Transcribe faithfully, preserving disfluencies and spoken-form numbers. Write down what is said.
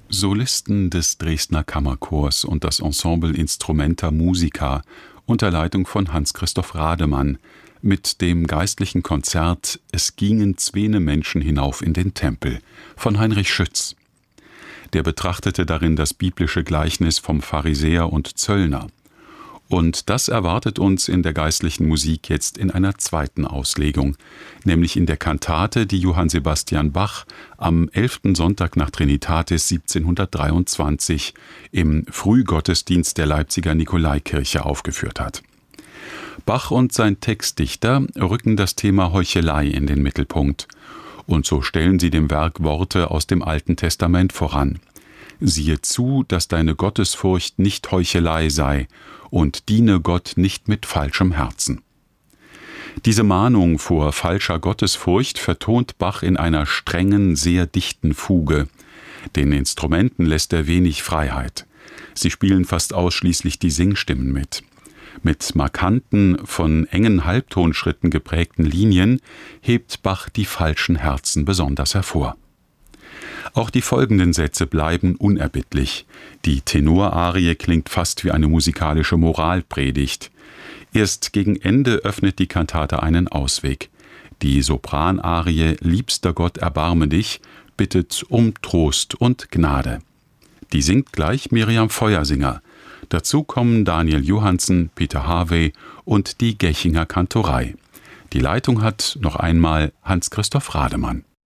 Solisten des Dresdner Kammerchors und das Ensemble Instrumenta Musica unter Leitung von Hans-Christoph Rademann mit dem geistlichen Konzert »Es gingen zwene Menschen hinauf in den Tempel« von Heinrich Schütz. Der betrachtete darin das biblische Gleichnis vom Pharisäer und Zöllner. Und das erwartet uns in der geistlichen Musik jetzt in einer zweiten Auslegung, nämlich in der Kantate, die Johann Sebastian Bach am elften Sonntag nach Trinitatis siebzehnhundertdreiundzwanzig im Frühgottesdienst der Leipziger Nikolaikirche aufgeführt hat. Bach und sein Textdichter rücken das Thema Heuchelei in den Mittelpunkt. Und so stellen sie dem Werk Worte aus dem Alten Testament voran. Siehe zu, dass deine Gottesfurcht nicht Heuchelei sei und diene Gott nicht mit falschem Herzen. Diese Mahnung vor falscher Gottesfurcht vertont Bach in einer strengen, sehr dichten Fuge. Den Instrumenten lässt er wenig Freiheit. Sie spielen fast ausschließlich die Singstimmen mit. Mit markanten, von engen Halbtonschritten geprägten Linien hebt Bach die falschen Herzen besonders hervor. Auch die folgenden Sätze bleiben unerbittlich. Die Tenorarie klingt fast wie eine musikalische Moralpredigt. Erst gegen Ende öffnet die Kantate einen Ausweg. Die Sopranarie »Liebster Gott, erbarme dich« bittet um Trost und Gnade. Die singt gleich Miriam Feuersinger. Dazu kommen Daniel Johansen, Peter Harvey und die Gechinger Kantorei. Die Leitung hat noch einmal Hans-Christoph Rademann.